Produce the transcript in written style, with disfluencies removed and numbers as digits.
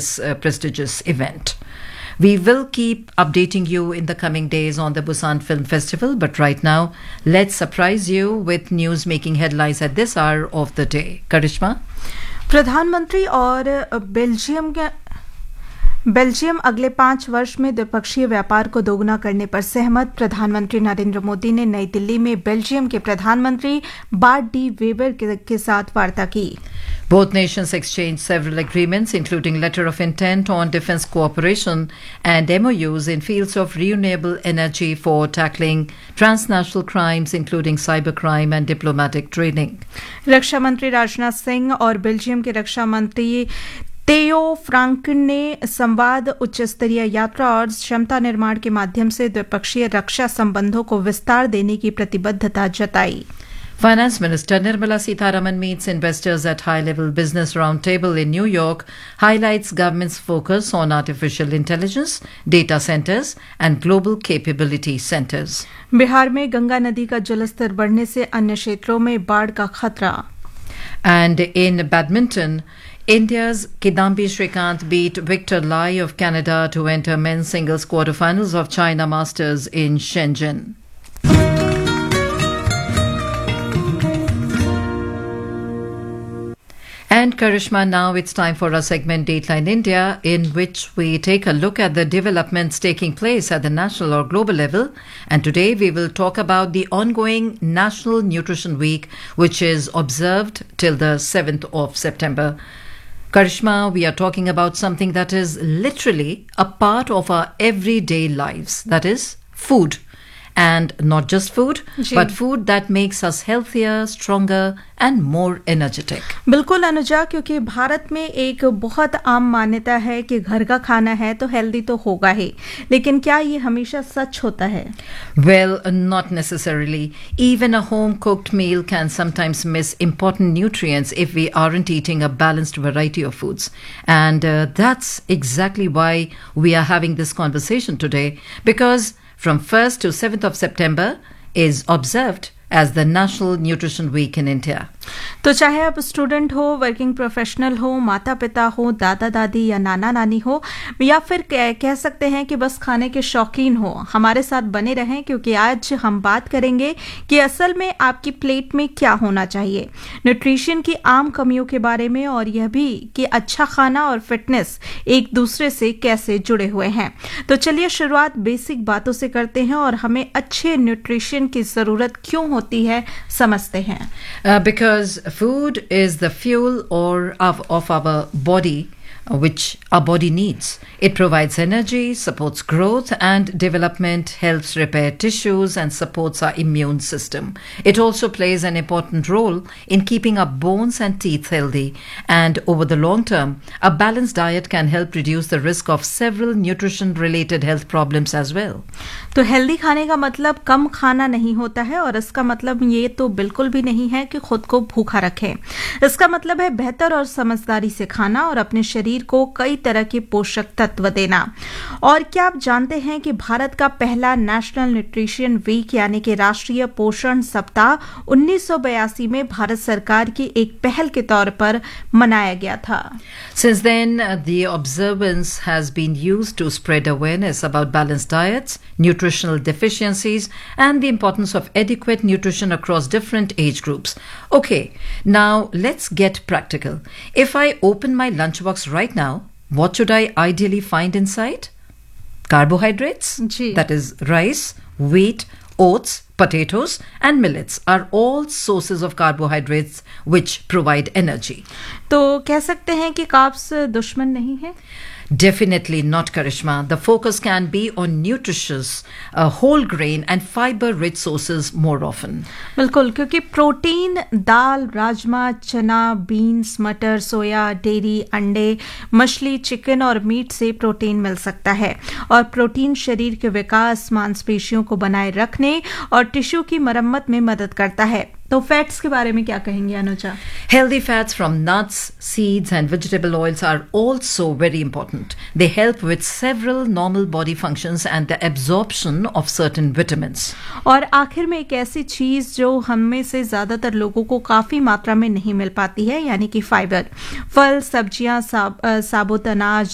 this prestigious event. We will keep updating you in the coming days on the Busan Film Festival, but right now, let's surprise you with news making headlines at this hour of the day. Karishma? प्रधानमंत्री और Belgium अगले 5 वर्ष में द्विपक्षीय व्यापार को दोगुना करने पर सहमत। प्रधानमंत्री नरेंद्र मोदी ने नई दिल्ली में बेल्जियम के प्रधानमंत्री बार्ट डी वेबर के साथ वार्ता की। Both nations exchanged several agreements, including letter of intent on defense cooperation and MOUs in fields of renewable energy for tackling transnational crimes, including cybercrime and diplomatic training. रक्षा मंत्री राजनाथ सिंह और Belgium के रक्षा मंत्री तेयो फ्रांकन ने संवाद, उच्च स्तरीय यात्रा और क्षमता निर्माण के माध्यम से द्विपक्षीय रक्षा संबंधों को विस्तार देने की प्रतिबद्धता जताई। Finance Minister Nirmala Sitharaman meets investors at high-level business roundtable in New York, highlights government's focus on artificial intelligence, data centers and global capability centers. Bihar में गंगा नदी का जलस्तर बढ़ने से अन्य क्षेत्रों में बाढ़ का खतरा। And in badminton, India's Kidambi Shrikant beat Victor Lai of Canada to enter men's singles quarterfinals of China Masters in Shenzhen. And Karishma, now it's time for our segment Dateline India, in which we take a look at the developments taking place at the national or global level. And today we will talk about the ongoing National Nutrition Week, which is observed till the 7th of September. Karishma, we are talking about something that is literally a part of our everyday lives, that is food. And not just food, but food that makes us healthier, stronger and more energetic. बिल्कुल अनुजा, क्योंकि भारत में एक बहुत आम मान्यता है कि घर का खाना है तो हेल्दी तो होगा ही, लेकिन क्या ये हमेशा सच होता है? Well, not necessarily. Even a home-cooked meal can sometimes miss important nutrients if we aren't eating a balanced variety of foods. And that's exactly why we are having this conversation today, because from 1st to 7th of September is observed as the National Nutrition Week in India. तो चाहे आप student हो, working professional हो, माता पिता हो, दादा दादी या नाना नानी हो, या फिर कह सकते हैं कि बस खाने के शौकीन हो, हमारे साथ बने रहें, क्योंकि आज हम बात करेंगे कि असल में आपकी प्लेट में क्या होना चाहिए, न्यूट्रिशन की आम कमियों के बारे में, और यह भी कि अच्छा खाना और फिटनेस एक दूसरे से कैसे जुड़े हुए हैं। तो चलिए शुरुआत बेसिक बातों से करते हैं और हमें अच्छे न्यूट्रिशन की जरूरत क्यों होती है समझते हैं। Because food is the fuel of our body, which our body needs. It provides energy, supports growth and development, helps repair tissues and supports our immune system. It also plays an important role in keeping our bones and teeth healthy. And over the long term, a balanced diet can help reduce the risk of several nutrition-related health problems as well. तो healthy खाने का मतलब कम खाना नहीं होता है, और इसका मतलब ये तो बिल्कुल भी नहीं है कि खुद को भूखा रखें। इसका मतलब है बेहतर और समझदारी से खाना और अपने शरीर को कई तरह के पोषक तत्व देना। और क्या आप जानते हैं कि भारत का पहला नेशनल न्यूट्रिशन वीक यानी कि राष्ट्रीय पोषण सप्ताह 1982 में भारत सरकार की एक पहल के तौर पर मनाया गया था। Since then, the observance has been used to spread awareness about balanced diets, nutritional deficiencies, and the importance of adequate nutrition across different age groups. Okay, now let's get practical. If I open my lunchbox right now, what should I ideally find inside? Carbohydrates, that is rice, wheat, oats, potatoes, and millets are all sources of carbohydrates which provide energy. तो कह सकते हैं कि carbs दुश्मन नहीं है? Definitely not, Karishma. The focus can be on nutritious, whole grain and fiber-rich sources more often. बिल्कुल, क्योंकि प्रोटीन दाल, राजमा, चना, बीन्स, मटर, सोया, डेयरी, अंडे, मछली, चिकन और मीट से प्रोटीन मिल सकता है, और प्रोटीन शरीर के विकास, मांसपेशियों को बनाए रखने और टिश्यू की मरम्मत में मदद करता है। तो फैट्स के बारे में क्या कहेंगे Anuja? Healthy fats from nuts, seeds and vegetable oils are also very important. They help with several normal body functions and the absorption of certain vitamins. और आखिर में एक ऐसी चीज जो हम में से ज्यादातर लोगों को काफी मात्रा में नहीं मिल पाती है, यानी कि फाइबर। फल, सब्जियां, साबुत अनाज,